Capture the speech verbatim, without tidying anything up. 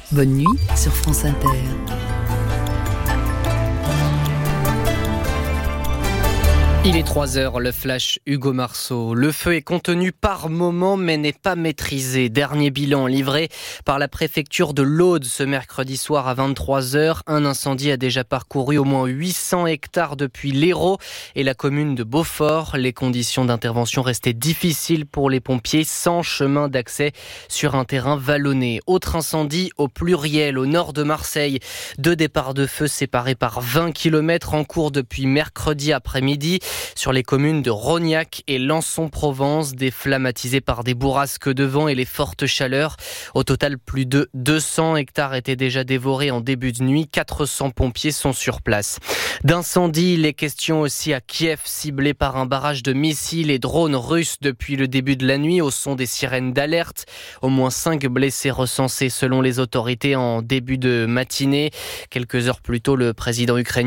Bonne nuit sur France Inter. Il est trois heures, le flash Hugo Marceau. Le feu est contenu par moment mais n'est pas maîtrisé. Dernier bilan livré par la préfecture de l'Aude ce mercredi soir à vingt-trois heures. Un incendie a déjà parcouru au moins huit cents hectares depuis l'Hérault et la commune de Beaufort. Les conditions d'intervention restaient difficiles pour les pompiers sans chemin d'accès sur un terrain vallonné. Autre incendie au pluriel au nord de Marseille. Deux départs de feu séparés par vingt kilomètres en cours depuis mercredi après-midi. Sur les communes de Rognac et Lançon-Provence, des flammes attisées par des bourrasques de vent et les fortes chaleurs. Au total, plus de deux cents hectares étaient déjà dévorés en début de nuit. quatre cents pompiers sont sur place. D'incendie, les questions aussi à Kiev, ciblé par un barrage de missiles et drones russes depuis le début de la nuit au son des sirènes d'alerte. Au moins cinq blessés recensés selon les autorités en début de matinée. Quelques heures plus tôt, le président ukrainien